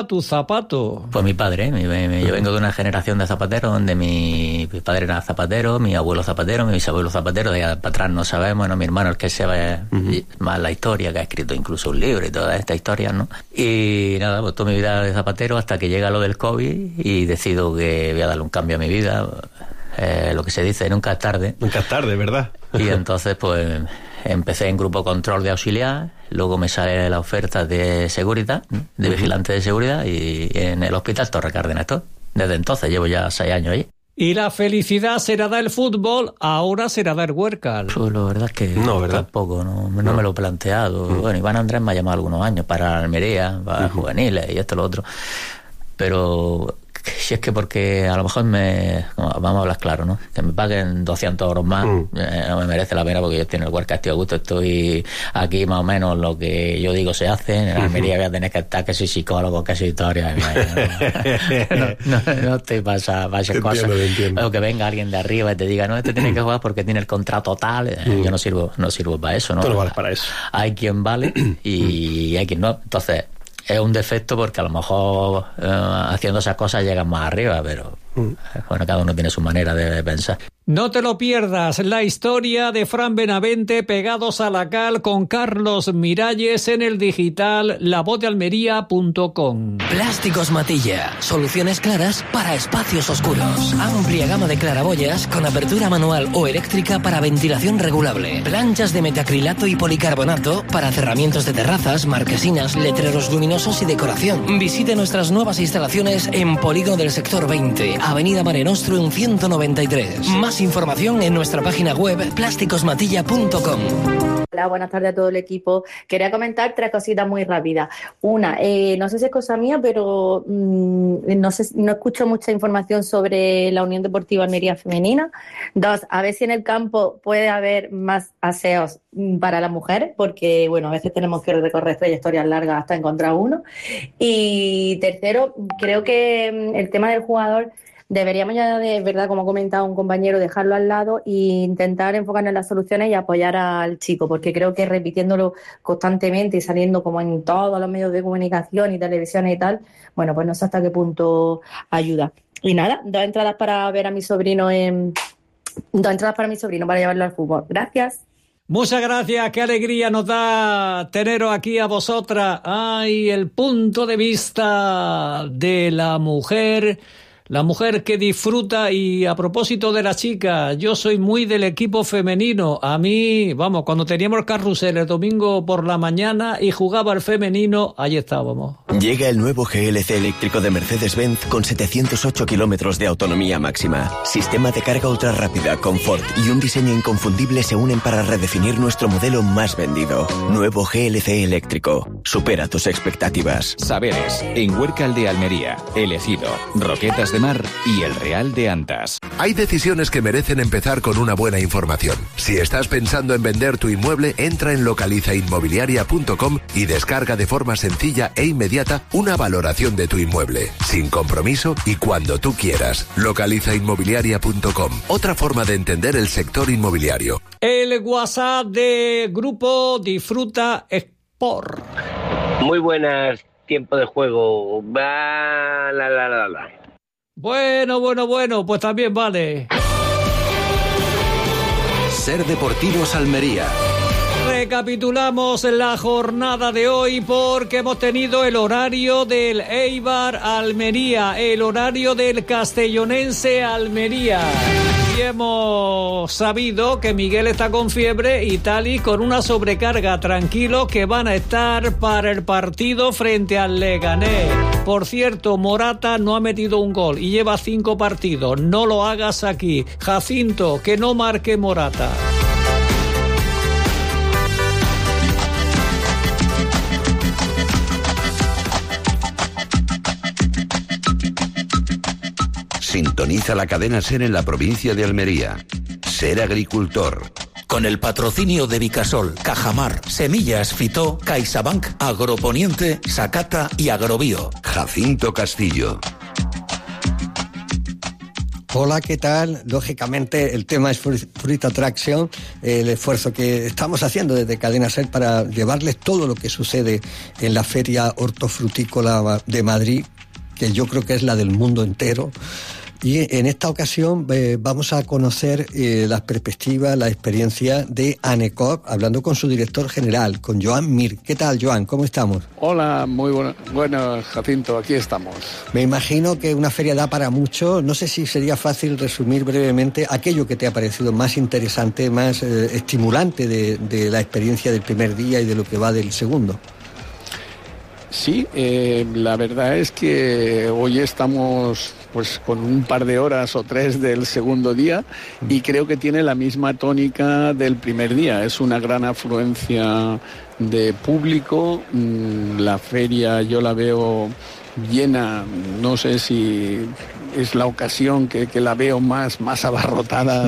tu zapato? Pues mi padre, yo vengo de una generación de zapateros donde mi padre era zapatero, mi abuelo zapatero, mi bisabuelo zapatero, de allá para atrás no sabemos, mi hermano el que sabe más la historia, que ha escrito incluso un libro y toda esta historia, ¿no? Y nada, pues toda mi vida de zapatero hasta que llega lo del COVID y decido que voy a darle un cambio a mi vida. Lo que se dice, nunca es tarde. Nunca es tarde, ¿verdad? Y entonces pues empecé en grupo control de auxiliar, luego me sale la oferta de seguridad, de vigilante de seguridad, y en el hospital Torre Cárdenas estoy. Desde entonces llevo ya 6 años allí. Y la felicidad será dar el fútbol, ahora será dar Huércal. Pues la verdad es que tampoco, no me lo he planteado. Bueno, Iván Andrés me ha llamado algunos años para Almería, para juveniles y esto y lo otro. Pero si es que porque a lo mejor vamos a hablar claro, ¿no? Que me paguen 200 euros más, no me merece la pena porque yo tengo el Huércal, estoy a gusto, estoy aquí más o menos lo que yo digo se hace. En Almería voy a tener que estar, que soy psicólogo, que soy historia. No estoy para esas cosas. O que venga alguien de arriba y te diga, no, este tiene que jugar porque tiene el contrato tal. Yo no sirvo para eso, ¿no? Tú no vales para eso. Hay quien vale y hay quien no. Entonces es un defecto porque a lo mejor haciendo esas cosas llegan más arriba, pero bueno, cada uno tiene su manera de pensar. No te lo pierdas, la historia de Fran Benavente pegados a la cal con Carlos Miralles en el digital lavozdealmería.com. Plásticos Matilla, soluciones claras para espacios oscuros. Amplia gama de claraboyas con apertura manual o eléctrica para ventilación regulable. Planchas de metacrilato y policarbonato para cerramientos de terrazas, marquesinas, letreros luminosos y decoración. Visite nuestras nuevas instalaciones en Polígono del Sector 20, Avenida Mare Nostrum 193. Más información en nuestra página web plásticosmatilla.com. Hola, buenas tardes a todo el equipo. Quería comentar 3 cositas muy rápidas. Una, no sé si es cosa mía, pero no escucho mucha información sobre la Unión Deportiva Almería Femenina. 2, a ver si en el campo puede haber más aseos para las mujeres, porque bueno, a veces tenemos que recorrer trayectorias largas hasta encontrar uno. Y 3, creo que el tema del jugador deberíamos ya, de verdad, como ha comentado un compañero, dejarlo al lado e intentar enfocarnos en las soluciones y apoyar al chico, porque creo que repitiéndolo constantemente y saliendo como en todos los medios de comunicación y televisiones y tal, bueno, pues no sé hasta qué punto ayuda. Y nada, 2 entradas para ver a mi sobrino para llevarlo al fútbol. Gracias. Muchas gracias, qué alegría nos da teneros aquí a vosotras. Ay, el punto de vista de la mujer que disfruta. Y a propósito de la chica, yo soy muy del equipo femenino. A mí, vamos, cuando teníamos el carrusel el domingo por la mañana y jugaba el femenino, ahí estábamos. Llega el nuevo GLC eléctrico de Mercedes-Benz con 708 kilómetros de autonomía máxima. Sistema de carga ultra rápida, confort y un diseño inconfundible se unen para redefinir nuestro modelo más vendido. Nuevo GLC eléctrico. Supera tus expectativas. Saberes, en Huércal de Almería, El Ejido, Roquetas de Mar y El Real de Antas. Hay decisiones que merecen empezar con una buena información. Si estás pensando en vender tu inmueble, entra en localizainmobiliaria.com y descarga de forma sencilla e inmediata una valoración de tu inmueble, sin compromiso y cuando tú quieras. Localizainmobiliaria.com. Otra forma de entender el sector inmobiliario. El WhatsApp de Grupo Disfruta Sport. Muy buenas, tiempo de juego. Bueno, pues también vale. Ser Deportivos Almería. Recapitulamos la jornada de hoy porque hemos tenido el horario del Eibar Almería, el horario del Castellonense Almería. Y hemos sabido que Miguel está con fiebre y Tali con una sobrecarga. Tranquilos que van a estar para el partido frente al Leganés. Por cierto, Morata no ha metido un gol y lleva 5 partidos. No lo hagas aquí. Jacinto, que no marque Morata. Sintoniza la cadena SER en la provincia de Almería. Ser agricultor. Con el patrocinio de Vicasol, Cajamar, Semillas Fitó, CaixaBank, Agroponiente, Sacata y Agrobio. Jacinto Castillo. Hola, ¿qué tal? Lógicamente el tema es Fruit Attraction, el esfuerzo que estamos haciendo desde Cadena SER para llevarles todo lo que sucede en la Feria Hortofrutícola de Madrid, que yo creo que es la del mundo entero. Y en esta ocasión vamos a conocer las perspectivas, la experiencia de ANECOP, hablando con su director general, con Joan Mir. ¿Qué tal, Joan? ¿Cómo estamos? Hola, muy buenas, Jacinto, aquí estamos. Me imagino que una feria da para mucho. No sé si sería fácil resumir brevemente aquello que te ha parecido más interesante, más estimulante de la experiencia del primer día y de lo que va del segundo. Sí, la verdad es que hoy estamos pues con un par de horas o 3 del segundo día y creo que tiene la misma tónica del primer día. Es una gran afluencia de público. La feria yo la veo llena, no sé si es la ocasión que la veo más abarrotada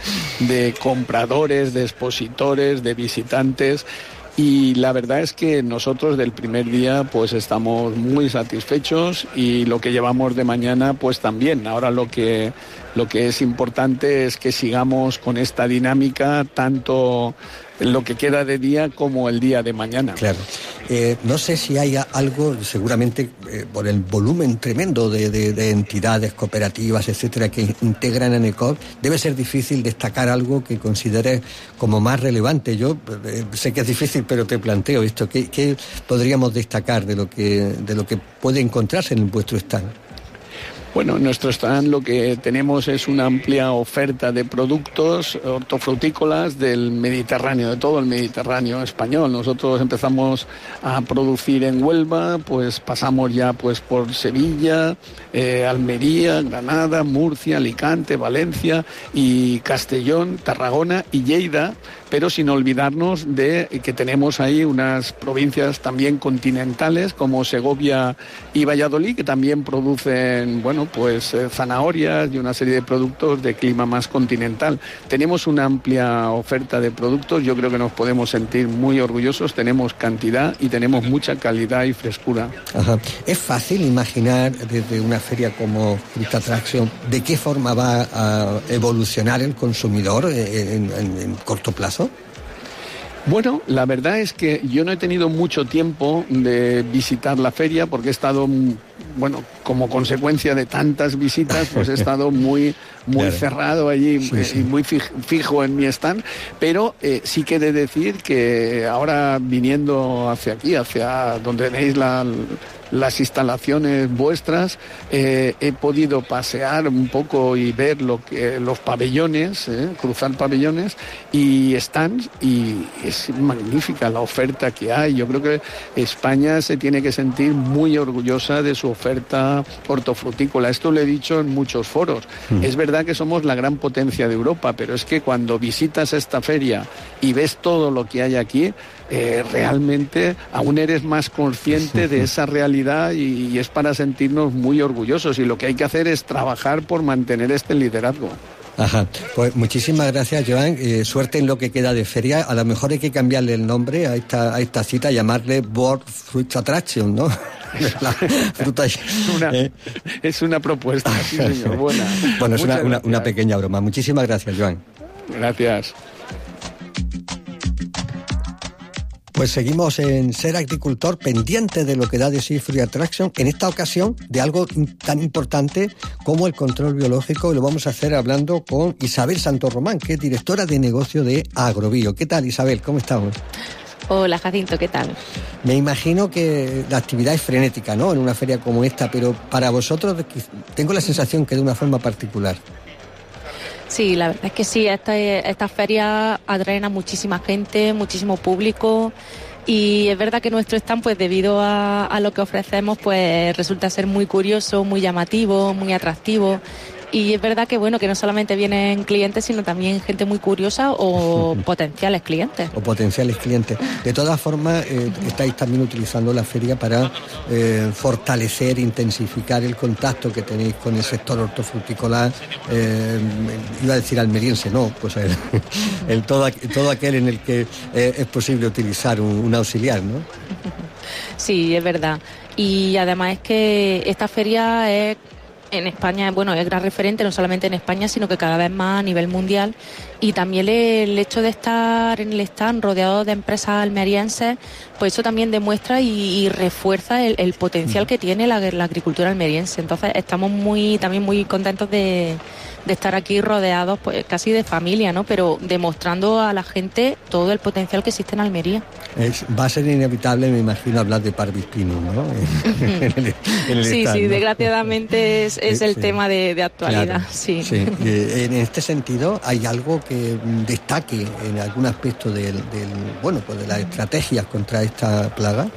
de compradores, de expositores, de visitantes. Y la verdad es que nosotros del primer día pues estamos muy satisfechos y lo que llevamos de mañana pues también. Ahora lo que es importante es que sigamos con esta dinámica tanto lo que queda de día como el día de mañana. Claro. No sé si hay algo, seguramente por el volumen tremendo de entidades, cooperativas, etcétera, que integran ANECOP, debe ser difícil destacar algo que consideres como más relevante. Yo sé que es difícil, pero te planteo esto. ¿Qué podríamos destacar de lo que puede encontrarse en vuestro stand? Bueno, en nuestro stand lo que tenemos es una amplia oferta de productos hortofrutícolas del Mediterráneo, de todo el Mediterráneo español. Nosotros empezamos a producir en Huelva, pues pasamos ya pues por Sevilla, Almería, Granada, Murcia, Alicante, Valencia y Castellón, Tarragona y Lleida, pero sin olvidarnos de que tenemos ahí unas provincias también continentales como Segovia y Valladolid, que también producen, pues zanahorias y una serie de productos de clima más continental. Tenemos una amplia oferta de productos, yo creo que nos podemos sentir muy orgullosos, tenemos cantidad y tenemos mucha calidad y frescura. Ajá. ¿Es fácil imaginar desde una feria como Fruit Attraction de qué forma va a evolucionar el consumidor en corto plazo? Bueno, la verdad es que yo no he tenido mucho tiempo de visitar la feria porque he estado, como consecuencia de tantas visitas, pues he estado muy claro, cerrado allí, sí. Y muy fijo en mi stand, pero sí que he de decir que ahora viniendo hacia aquí, hacia donde tenéis las instalaciones vuestras, he podido pasear un poco y ver los pabellones, cruzar pabellones y stands, y es magnífica la oferta que hay. Yo creo que España se tiene que sentir muy orgullosa de su oferta hortofrutícola. Esto lo he dicho en muchos foros. Es verdad que somos la gran potencia de Europa, pero es que cuando visitas esta feria y ves todo lo que hay aquí, realmente aún eres más consciente de esa realidad y es para sentirnos muy orgullosos, y lo que hay que hacer es trabajar por mantener este liderazgo. Ajá, pues muchísimas gracias, Joan. Suerte en lo que queda de feria. A lo mejor hay que cambiarle el nombre a esta cita, llamarle World Fruit Attraction, ¿no? La fruta. Es una propuesta, sí, señor. Buena. Bueno, es una pequeña broma. Muchísimas gracias, Joan. Gracias. Pues seguimos en Ser Agricultor, pendiente de lo que da de sí Fruit Attraction, en esta ocasión de algo tan importante como el control biológico, y lo vamos a hacer hablando con Isabel Santorromán, que es directora de negocio de Agrobio. ¿Qué tal, Isabel? ¿Cómo estamos? Hola, Jacinto, ¿qué tal? Me imagino que la actividad es frenética, ¿no?, en una feria como esta, pero para vosotros tengo la sensación que de una forma particular. Sí, la verdad es que sí, estas ferias atraen a muchísima gente, muchísimo público, y es verdad que nuestro stand, pues debido a lo que ofrecemos, pues resulta ser muy curioso, muy llamativo, muy atractivo. Y es verdad que que no solamente vienen clientes, sino también gente muy curiosa o potenciales clientes. De todas formas, estáis también utilizando la feria para fortalecer, intensificar el contacto que tenéis con el sector hortofrutícola, iba a decir almeriense, no, pues todo aquel en el que es posible utilizar un auxiliar, ¿no? Sí, es verdad. Y además es que esta feria es en España, bueno, es gran referente no solamente en España, sino que cada vez más a nivel mundial. Y también el hecho de estar en el stand rodeado de empresas almerienses, pues eso también demuestra y refuerza el potencial que tiene la agricultura almeriense. Entonces estamos también muy contentos de estar aquí rodeados, pues casi de familia, ¿no? Pero demostrando a la gente todo el potencial que existe en Almería. Va a ser inevitable, me imagino, hablar de Parvispinus, ¿no? en el sí, stand, sí, ¿no? desgraciadamente es el tema de actualidad. Claro, sí. En este sentido, ¿hay algo que destaque en algún aspecto de las estrategias contra esta plaga?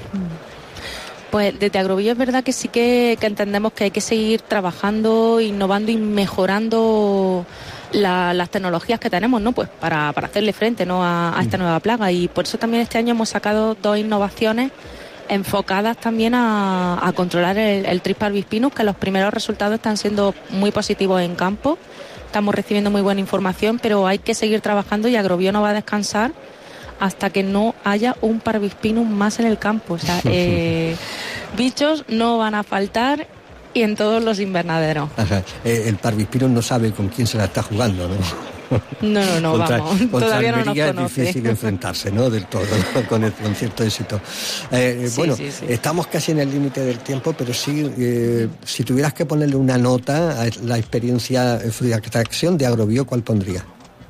Pues desde Agrobio es verdad que sí que entendemos que hay que seguir trabajando, innovando y mejorando las tecnologías que tenemos, ¿no? Pues para hacerle frente, ¿no? a esta nueva plaga, y por eso también este año hemos sacado 2 innovaciones enfocadas también a controlar el Trix parvispinus, que los primeros resultados están siendo muy positivos en campo. Estamos recibiendo muy buena información, pero hay que seguir trabajando y Agrobio no va a descansar hasta que no haya un Parvispinus más en el campo. O sea, bichos no van a faltar y en todos los invernaderos. Ajá. El Parvispinus no sabe con quién se la está jugando, ¿no? No, vamos. Todavía no nos conoce. Es difícil enfrentarse, ¿no? Del todo, ¿no? con cierto éxito. Sí. Estamos casi en el límite del tiempo, pero sí, si tuvieras que ponerle una nota a la experiencia Frutatracción de Agrobio, ¿cuál pondrías?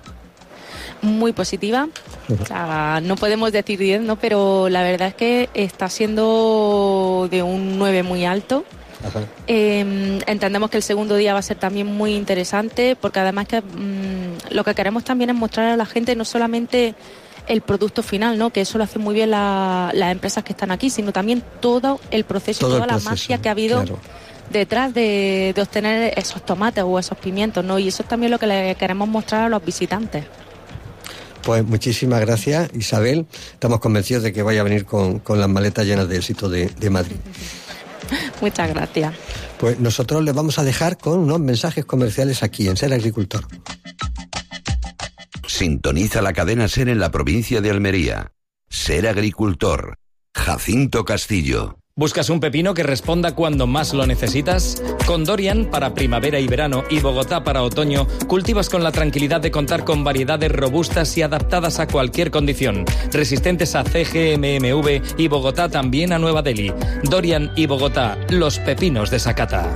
Muy positiva. O sea, no podemos decir 10, ¿no? Pero la verdad es que está siendo de un 9 muy alto. Entendemos que el segundo día va a ser también muy interesante, porque además que lo que queremos también es mostrar a la gente no solamente el producto final, ¿no? Que eso lo hacen muy bien las empresas que están aquí, sino también todo el proceso, toda la magia que ha habido, claro, detrás de obtener esos tomates o esos pimientos, ¿no? Y eso es también lo que le queremos mostrar a los visitantes. Pues muchísimas gracias, Isabel. Estamos convencidos de que vaya a venir con las maletas llenas de éxito de Madrid. Muchas gracias. Pues nosotros les vamos a dejar con unos mensajes comerciales aquí en Ser Agricultor. Sintoniza la cadena SER en la provincia de Almería. Ser Agricultor. Jacinto Castillo. ¿Buscas un pepino que responda cuando más lo necesitas? Con Dorian para primavera y verano y Bogotá para otoño, cultivas con la tranquilidad de contar con variedades robustas y adaptadas a cualquier condición, resistentes a CGMMV y Bogotá también a Nueva Delhi. Dorian y Bogotá, los pepinos de Sakata.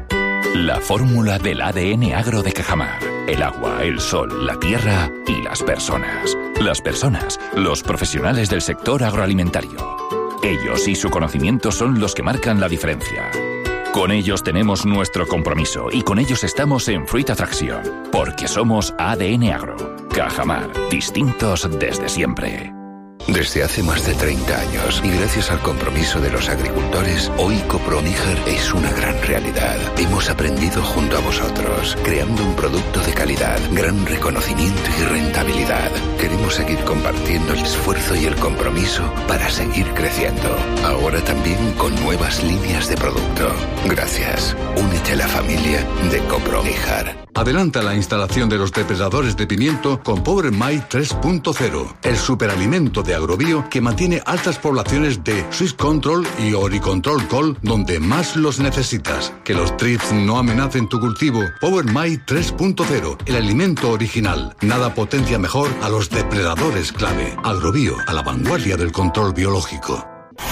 La fórmula del ADN agro de Cajamar. El agua, el sol, la tierra y las personas. Las personas, los profesionales del sector agroalimentario. Ellos y su conocimiento son los que marcan la diferencia. Con ellos tenemos nuestro compromiso y con ellos estamos en Frutatracción, porque somos ADN Agro. Cajamar, distintos desde siempre. Desde hace más de 30 años y gracias al compromiso de los agricultores, hoy Coproníger es una gran realidad. Hemos aprendido junto a vosotros, creando un producto de calidad, gran reconocimiento y rentabilidad. Queremos seguir compartiendo el esfuerzo y el compromiso para seguir creciendo. Ahora también con nuevas líneas de producto. Gracias. Únete a la familia de Coproníger. Adelanta la instalación de los depredadores de pimiento con Power My 3.0, el superalimento de Agrobio que mantiene altas poblaciones de Swiss Control y Oricontrol Col donde más los necesitas. Que los trips no amenacen tu cultivo. Power My 3.0, el alimento original. Nada potencia mejor a los depredadores clave. Agrobio, a la vanguardia del control biológico.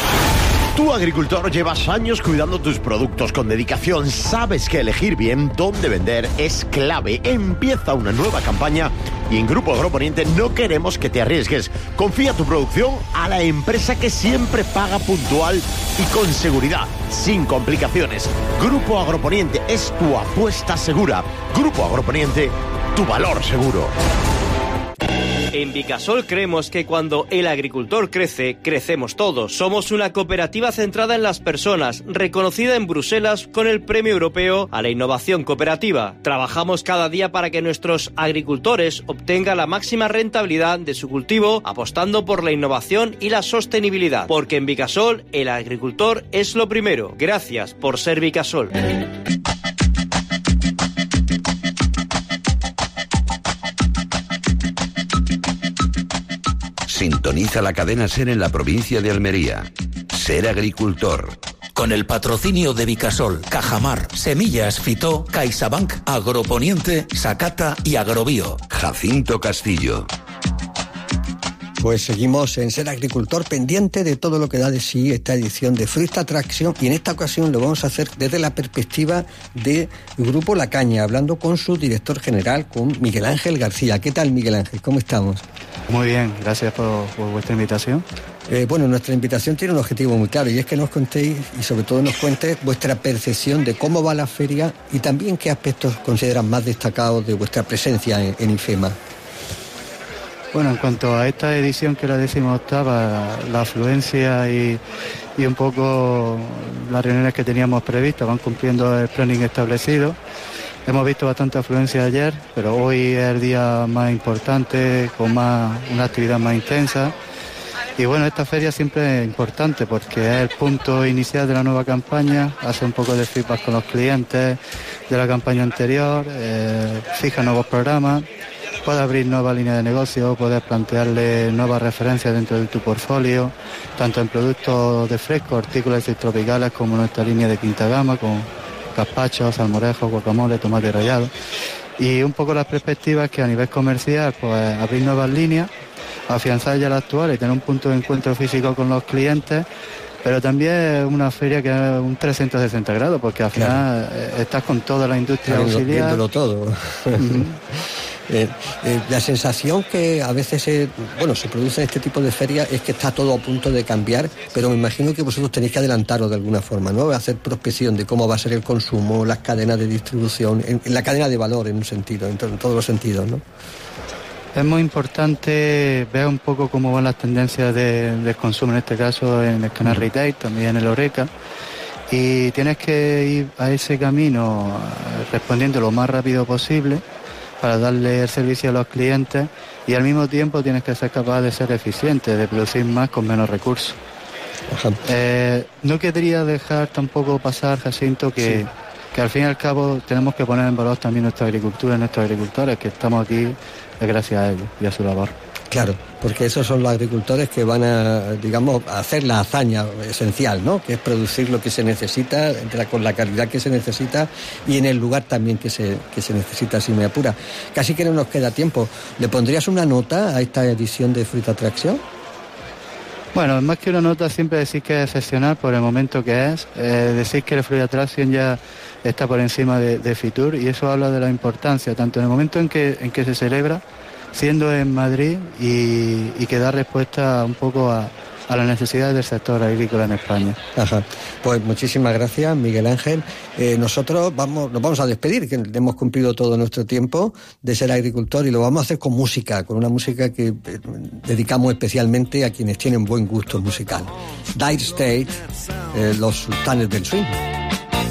Tú, agricultor, llevas años cuidando tus productos con dedicación. Sabes que elegir bien dónde vender es clave. Empieza una nueva campaña y en Grupo Agroponiente no queremos que te arriesgues. Confía tu producción a la empresa que siempre paga puntual y con seguridad, sin complicaciones. Grupo Agroponiente es tu apuesta segura. Grupo Agroponiente, tu valor seguro. En Vicasol creemos que cuando el agricultor crece, crecemos todos. Somos una cooperativa centrada en las personas, reconocida en Bruselas con el Premio Europeo a la Innovación Cooperativa. Trabajamos cada día para que nuestros agricultores obtengan la máxima rentabilidad de su cultivo, apostando por la innovación y la sostenibilidad. Porque en Vicasol, el agricultor es lo primero. Gracias por ser Vicasol. Sintoniza la cadena SER en la provincia de Almería. Ser Agricultor. con el patrocinio de Vicasol, Cajamar, Semillas Fitó, CaixaBank, Agroponiente, Sacata y Agrobio. Jacinto Castillo. Pues seguimos en Ser Agricultor, pendiente de todo lo que da de sí esta edición de Fruit Attraction, y en esta ocasión lo vamos a hacer desde la perspectiva del Grupo La Caña, hablando con su director general, con Miguel Ángel García. ¿Qué tal, Miguel Ángel? ¿Cómo estamos? Muy bien, gracias por vuestra invitación. Bueno, nuestra invitación tiene un objetivo muy claro, y es que nos contéis y sobre todo nos cuentes vuestra percepción de cómo va la feria y también qué aspectos consideran más destacados de vuestra presencia en IFEMA. Bueno, en cuanto a esta edición, que es la 18ª, la afluencia y un poco las reuniones que teníamos previstas van cumpliendo el planning establecido. Hemos visto bastante afluencia ayer, pero hoy es el día más importante, con una actividad más intensa. Y bueno, esta feria siempre es importante porque es el punto inicial de la nueva campaña, hace un poco de feedback con los clientes de la campaña anterior, fija nuevos programas, puede abrir nuevas líneas de negocio, puedes plantearle nuevas referencias dentro de tu portfolio, tanto en productos de fresco, hortícolas y tropicales, como nuestra línea de quinta gama, con gazpacho, salmorejo, guacamole, tomate rallado. Y un poco las perspectivas que a nivel comercial, pues abrir nuevas líneas, afianzar ya la actual y tener un punto de encuentro físico con los clientes, pero también es una feria que es un 360 grados, porque al final estás con toda la industria auxiliar. Viéndolo todo. La sensación que a veces se produce en este tipo de ferias es que está todo a punto de cambiar, pero me imagino que vosotros tenéis que adelantaros de alguna forma, ¿no? Hacer prospección de cómo va a ser el consumo, las cadenas de distribución, en la cadena de valor en un sentido, en todos los sentidos, ¿no? Es muy importante ver un poco cómo van las tendencias del consumo, en este caso en el canal retail, también en el Horeca, y tienes que ir a ese camino respondiendo lo más rápido posible para darle el servicio a los clientes, y al mismo tiempo tienes que ser capaz de ser eficiente, de producir más con menos recursos. No querría dejar tampoco pasar, Jacinto, que al fin y al cabo tenemos que poner en valor también nuestra agricultura y nuestros agricultores, que estamos aquí gracias a ellos y a su labor. Claro, porque esos son los agricultores que van a, digamos, a hacer la hazaña esencial, ¿no? Que es producir lo que se necesita, con la calidad que se necesita y en el lugar también que se necesita, si me apura. Casi que no nos queda tiempo. ¿Le pondrías una nota a esta edición de Fruit Attraction? Bueno, más que una nota, siempre decir que es excepcional por el momento que es. Decir que el Fruit Attraction ya está por encima de Fitur, y eso habla de la importancia, tanto en el momento en que se celebra, siendo en Madrid, y que da respuesta un poco a las necesidades del sector agrícola en España. Ajá. Pues muchísimas gracias, Miguel Ángel. Nosotros nos vamos a despedir, que hemos cumplido todo nuestro tiempo de Ser Agricultor, y lo vamos a hacer con música, con una música que dedicamos especialmente a quienes tienen buen gusto musical. Dire Straits, los sultanes del swing.